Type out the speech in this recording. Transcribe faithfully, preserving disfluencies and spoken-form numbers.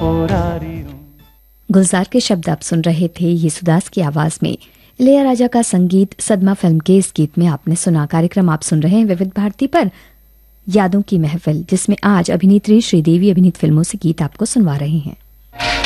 पोरारी हूँ। गुलजार के शब्द आप सुन रहे थे येसुदास की आवाज में। इलैयाराजा का संगीत सदमा फिल्म के इस गीत में आपने सुना। कार्यक्रम आप सुन रहे हैं विविध भारती पर यादों की महफिल, जिसमें आज अभिनेत्री श्रीदेवी अभिनीत फिल्मों से गीत आपको सुनवा रहे हैं।